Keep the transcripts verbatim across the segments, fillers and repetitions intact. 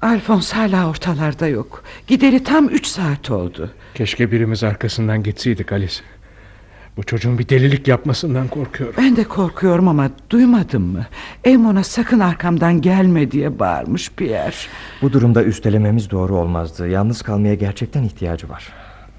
Alphonse hala ortalarda yok. Gideri tam üç saat oldu. Keşke birimiz arkasından gitseydik Alice. Bu çocuğun bir delilik yapmasından korkuyorum. Ben de korkuyorum ama duymadın mı? Eamon'a sakın arkamdan gelme diye bağırmış Pierre. Bu durumda üstelememiz doğru olmazdı. Yalnız kalmaya gerçekten ihtiyacı var.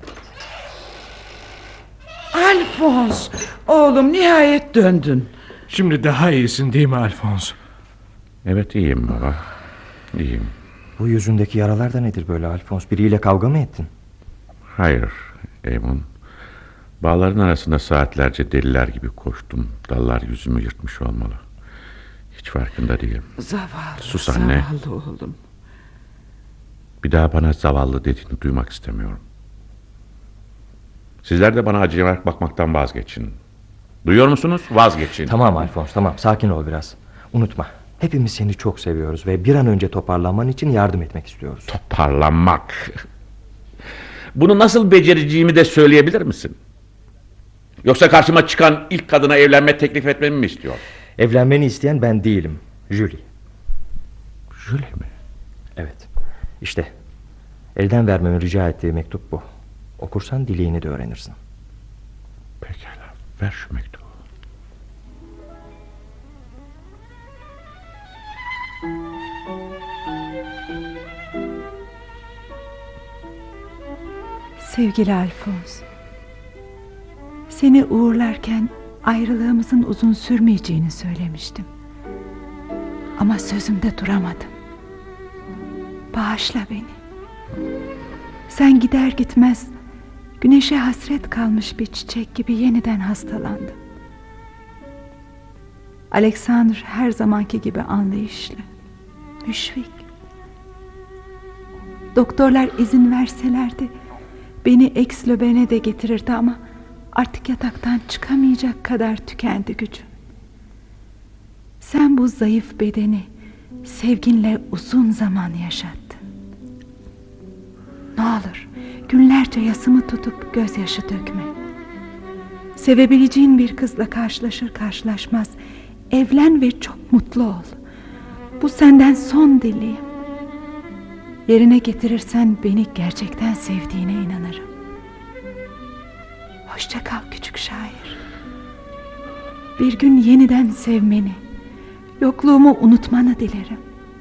Alphonse, oğlum nihayet döndün. Şimdi daha iyisin değil mi Alphonse? Evet iyiyim baba. İyiyim. Bu yüzündeki yaralar da nedir böyle Alphonse? Biriyle kavga mı ettin? Hayır Eamon. Bağların arasında saatlerce deliler gibi koştum. Dallar yüzümü yırtmış olmalı. Hiç farkında değilim. Zavallı, Sus anne. zavallı oğlum. Bir daha bana zavallı dediğini duymak istemiyorum. Sizler de bana acıyarak bakmaktan vazgeçin. Duyuyor musunuz? Vazgeçin. Tamam Alphonse, tamam, sakin ol biraz. Unutma, hepimiz seni çok seviyoruz ve bir an önce toparlanman için yardım etmek istiyoruz. Toparlanmak. Bunu nasıl becereceğimi de söyleyebilir misin? Yoksa karşıma çıkan ilk kadına evlenme teklif etmemi mi istiyor? Evlenmeni isteyen ben değilim, Julie. Julie mi? Evet, işte elden vermemi rica ettiği mektup bu. Okursan dileğini de öğrenirsin. Pekala, ver şu mektubu. Sevgili Alphonse, seni uğurlarken ayrılığımızın uzun sürmeyeceğini söylemiştim. Ama sözümde duramadım. Bağışla beni. Sen gider gitmez güneşe hasret kalmış bir çiçek gibi yeniden hastalandım. Alexander her zamanki gibi anlayışlı, müşfik. Doktorlar izin verselerdi beni Aix-les-Bains de getirirdi ama artık yataktan çıkamayacak kadar tükendi gücüm. Sen bu zayıf bedeni sevginle uzun zaman yaşattın. Ne olur günlerce yasımı tutup gözyaşı dökme. Sevebileceğin bir kızla karşılaşır karşılaşmaz evlen ve çok mutlu ol. Bu senden son dileğim. Yerine getirirsen beni gerçekten sevdiğine inanırım. Hoşça kal küçük şair. Bir gün yeniden sevmeni, yokluğumu unutmanı dilerim.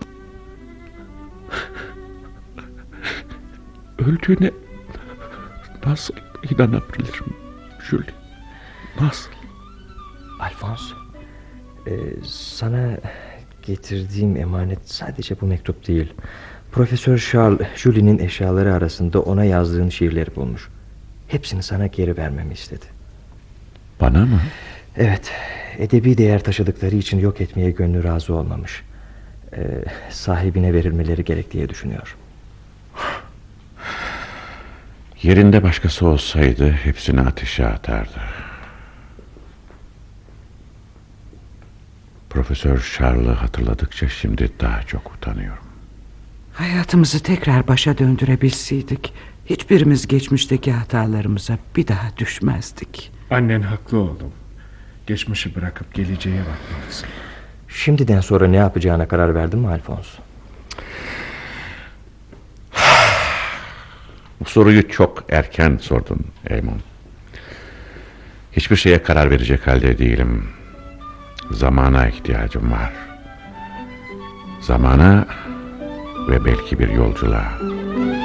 Öldüğüne nasıl inanabilirim Julie? Nasıl? Alphonse, e, sana getirdiğim emanet sadece bu mektup değil. Profesör Charles, Julie'nin eşyaları arasında ona yazdığın şiirleri bulmuş. Hepsini sana geri vermemi istedi. Bana mı? Evet, edebi değer taşıdıkları için yok etmeye gönlü razı olmamış. Ee, sahibine verilmeleri gerek diye düşünüyor. Yerinde başkası olsaydı hepsini ateşe atardı. Profesör Charles'ı hatırladıkça şimdi daha çok utanıyorum. Hayatımızı tekrar başa döndürebilseydik hiçbirimiz geçmişteki hatalarımıza bir daha düşmezdik. Annen haklı oğlum. Geçmişi bırakıp geleceğe bakmalısın. Şimdiden sonra ne yapacağına karar verdin mi Alphonse? Bu soruyu çok erken sordun Eamon. Hiçbir şeye karar verecek halde değilim. Zamana ihtiyacım var. Zamana ve belki bir yolculuğa.